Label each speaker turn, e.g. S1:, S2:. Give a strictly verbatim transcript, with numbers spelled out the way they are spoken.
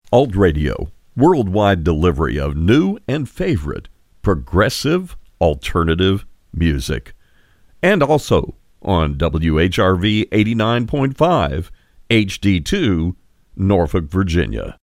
S1: Alt Radio, worldwide delivery of new and favorite progressive alternative music. And also on W H R V eighty-nine point five, H D two, Norfolk, Virginia.